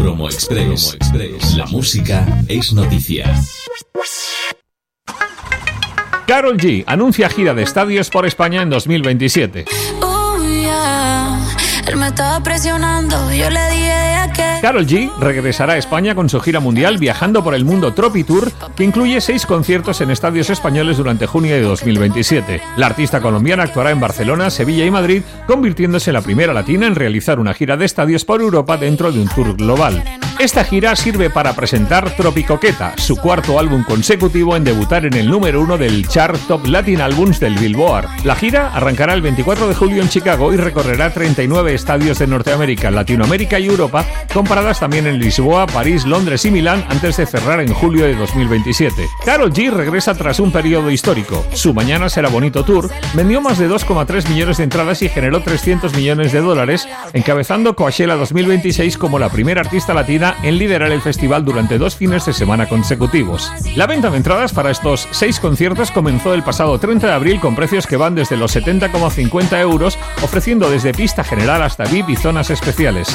Promo Express. La música es noticia. Karol G anuncia gira de estadios por España en 2027. Él me estaba presionando, yo le dije que... Karol G regresará a España con su gira mundial Viajando por el Mundo Tropi Tour, que incluye 6 conciertos en estadios españoles durante junio de 2027. La artista colombiana actuará en Barcelona, Sevilla y Madrid, convirtiéndose en la primera latina en realizar una gira de estadios por Europa dentro de un tour global. Esta gira sirve para presentar Tropicoqueta, su cuarto álbum consecutivo en debutar en el número 1 del chart Top Latin Albums del Billboard. La gira arrancará el 24 de julio en Chicago y recorrerá 39 estadios de Norteamérica, Latinoamérica y Europa, con paradas también en Lisboa, París, Londres y Milán antes de cerrar en julio de 2027. Karol G regresa tras un periodo histórico. Su Mañana será bonito tour vendió más de 2,3 millones de entradas y generó $300 millones, encabezando Coachella 2026 como la primera artista latina en liderar el festival durante 2 fines de semana consecutivos. La venta de entradas para estos 6 conciertos comenzó el pasado 30 de abril con precios que van desde los 70,50 €, ofreciendo desde pista general hasta VIP y zonas especiales.